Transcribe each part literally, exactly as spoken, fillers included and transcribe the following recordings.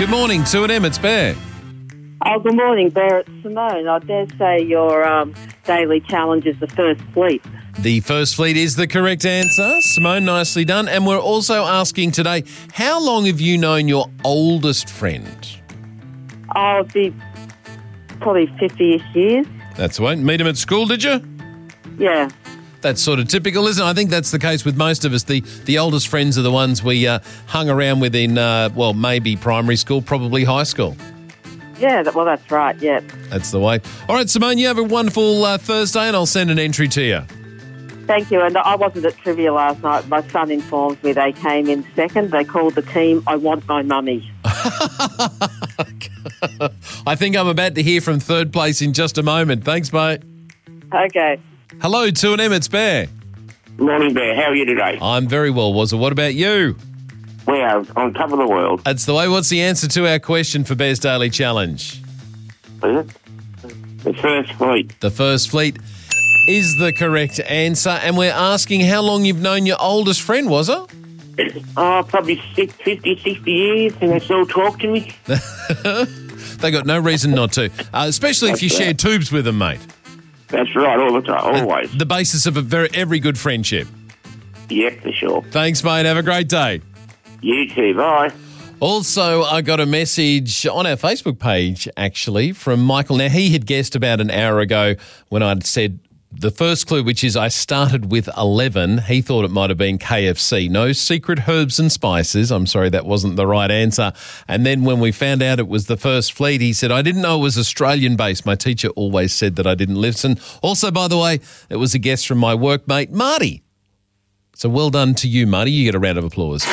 Good morning, two and M, it's Bear. Oh, good morning, Bear. It's Simone. I dare say your um, daily challenge is the First Fleet. The First Fleet is the correct answer. Simone, nicely done. And we're also asking today, how long have you known your oldest friend? Oh, it'd be probably fifty-ish years. That's right. Meet him at school, did you? Yeah. That's sort of typical, isn't it? I think that's the case with most of us. The the oldest friends are the ones we uh, hung around with in, uh, well, maybe primary school, probably high school. Yeah, that, well, that's right, yeah. That's the way. All right, Simone, you have a wonderful uh, Thursday and I'll send an entry to you. Thank you. And I wasn't at trivia last night. My son informs me they came in second. They called the team, I Want My Mummy. I think I'm about to hear from third place in just a moment. Thanks, mate. Okay. Hello, two and M, it's Bear. Morning, Bear. How are you today? I'm very well, Wazza. What about you? We are on top of the world. That's the way. What's the answer to our question for Bear's Daily Challenge? Is it? The First Fleet. The First Fleet is the correct answer. And we're asking how long you've known your oldest friend, was it? Oh, probably fifty, sixty years, and they still talk to me. They got no reason not to, uh, especially if you That's share right. tubes with them, mate. That's right, all the time, always. The basis of a very every good friendship. Yep, for sure. Thanks, mate. Have a great day. You too, bye. Also, I got a message on our Facebook page, actually, from Michael. Now, he had guessed about an hour ago when I'd said the first clue, which is I started with eleven. He thought it might have been K F C. No secret herbs and spices. I'm sorry, that wasn't the right answer. And then when we found out it was the First Fleet, he said, I didn't know it was Australian-based. My teacher always said that I didn't listen. Also, by the way, it was a guess from my workmate, Marty. So well done to you, Marty. You get a round of applause.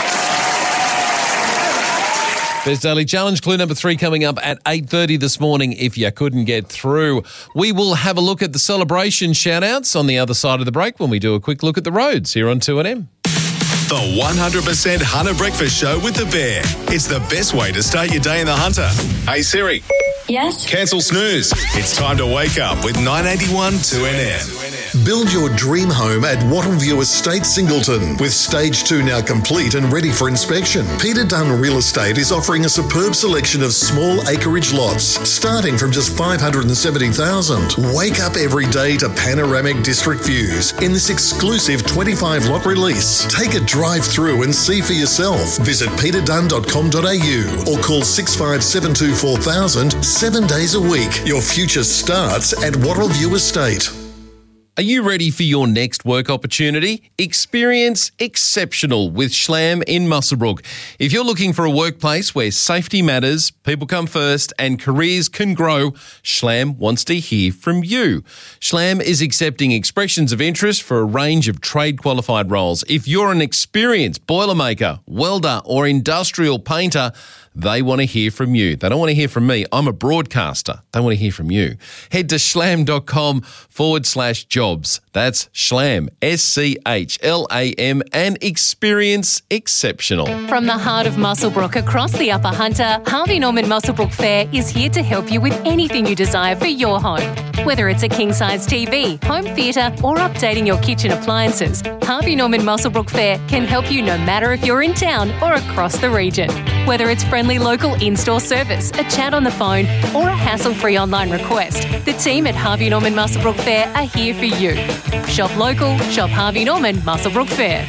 Best Daily Challenge, clue number three coming up at eight thirty this morning if you couldn't get through. We will have a look at the celebration shout-outs on the other side of the break when we do a quick look at the roads here on two and M. The one hundred percent Hunter Breakfast Show with the Bear. It's the best way to start your day in the Hunter. Hey Siri. Yes? Cancel snooze. It's time to wake up with nine eighty-one two N M. Build your dream home at Wattleview Estate, Singleton. With stage two now complete and ready for inspection, Peter Dunn Real Estate is offering a superb selection of small acreage lots, starting from just five hundred seventy thousand dollars. Wake up every day to panoramic district views in this exclusive twenty-five lot release. Take a drive through and see for yourself. Visit peter dunn dot com dot a u or call six five seven two four thousand seven days a week. Your future starts at Wattleview Estate. Are you ready for your next work opportunity? Experience exceptional with Schlam in Muswellbrook. If you're looking for a workplace where safety matters, people come first, and careers can grow, Schlam wants to hear from you. Schlam is accepting expressions of interest for a range of trade-qualified roles. If you're an experienced boilermaker, welder, or industrial painter, they want to hear from you. They don't want to hear from me. I'm a broadcaster. They want to hear from you. Head to schlam.com forward slash jobs. That's Schlam, S C H L A M, and experience exceptional. From the heart of Muswellbrook across the Upper Hunter, Harvey Norman Muswellbrook Fair is here to help you with anything you desire for your home. Whether it's a king-size T V, home theatre, or updating your kitchen appliances, Harvey Norman Muswellbrook Fair can help you no matter if you're in town or across the region. Whether it's friendly local in-store service, a chat on the phone, or a hassle-free online request, the team at Harvey Norman Muswellbrook Fair are here for you. Shop local, shop Harvey Norman Muswellbrook Fair.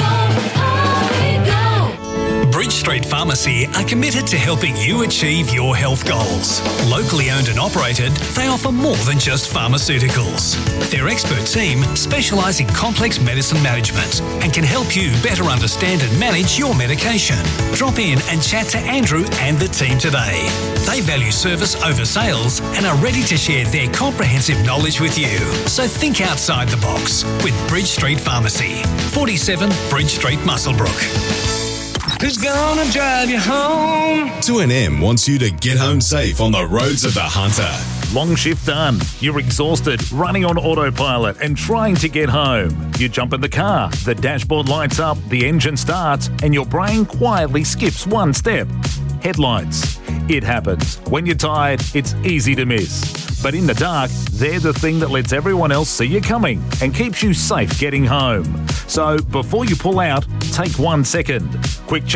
Bridge Street Pharmacy are committed to helping you achieve your health goals. Locally owned and operated, they offer more than just pharmaceuticals. Their expert team specialise in complex medicine management and can help you better understand and manage your medication. Drop in and chat to Andrew and the team today. They value service over sales and are ready to share their comprehensive knowledge with you. So think outside the box with Bridge Street Pharmacy, forty-seven Bridge Street, Muswellbrook. Who's gonna drive you home? two N M wants you to get home safe on the roads of the Hunter. Long shift done. You're exhausted, running on autopilot and trying to get home. You jump in the car, the dashboard lights up, the engine starts, and your brain quietly skips one step. Headlights. It happens. When you're tired, it's easy to miss. But in the dark, they're the thing that lets everyone else see you coming and keeps you safe getting home. So before you pull out, take one second. Quick check,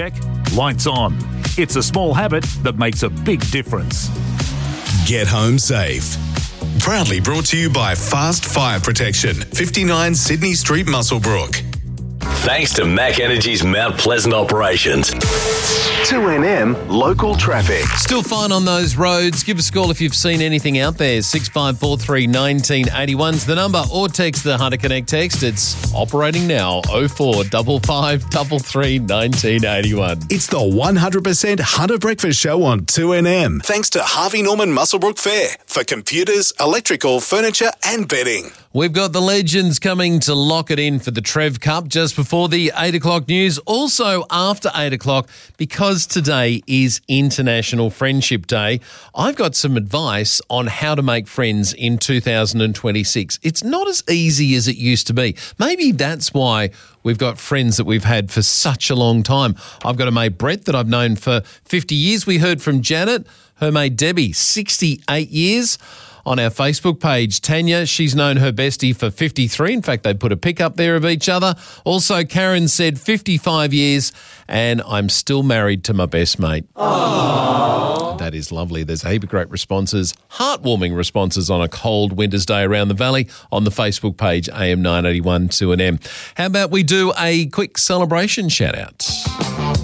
Lights on. It's a small habit that makes a big difference. Get home safe. Proudly brought to you by Fast Fire Protection, fifty-nine Sydney Street, Muswellbrook. Thanks to Mac Energy's Mount Pleasant operations. two N M local traffic. Still fine on those roads. Give us a call if you've seen anything out there. six five four three, one nine eight one's the number, or text the Hunter Connect text. It's operating now, oh four five five three three, one nine eight one. It's the one hundred percent Hunter Breakfast Show on two N M. Thanks to Harvey Norman Muswellbrook Fair for computers, electrical, furniture and bedding. We've got the legends coming to lock it in for the Trev Cup just before the eight o'clock news. Also after eight o'clock, because today is International Friendship Day, I've got some advice on how to make friends in two thousand twenty-six. It's not as easy as it used to be. Maybe that's why we've got friends that we've had for such a long time. I've got a mate, Brett, that I've known for fifty years. We heard from Janet, her mate, Debbie, sixty-eight years. On our Facebook page, Tanya, she's known her bestie for fifty-three. In fact, they put a pic up there of each other. Also, Karen said fifty-five years, and I'm still married to my best mate. Aww. That is lovely. There's a heap of great responses, heartwarming responses on a cold winter's day around the valley on the Facebook page, A M nine eighty-one two N M. How about we do a quick celebration shout out?